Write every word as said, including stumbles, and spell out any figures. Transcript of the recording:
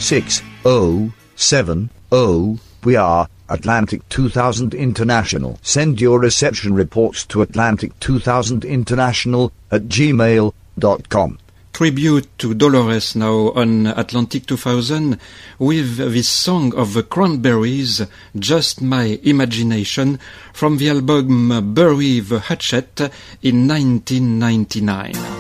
six oh seven oh. We are Atlantic two thousand International. Send your reception reports to Atlantic two thousand International at gmail dot com. Tribute to Dolores now on Atlantic two thousand with this song of the Cranberries, Just My Imagination, from the album Bury the Hatchet in nineteen ninety-nine.